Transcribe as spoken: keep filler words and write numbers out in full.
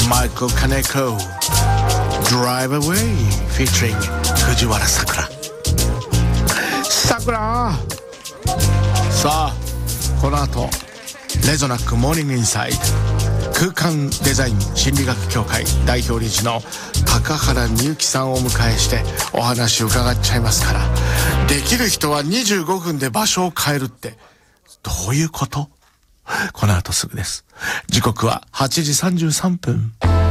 Michael Kaneko Drive Away featuring 藤原さくら。さくらさあ、この後レゾナックモーニングインサイド、空間デザイン心理学協会代表理事の高原美幸さんをお迎えしてお話を伺っちゃいますから。できる人はにじゅうごふんで場所を変えるってどういうこと？この後すぐです。時刻ははちじさんじゅうさんぷん。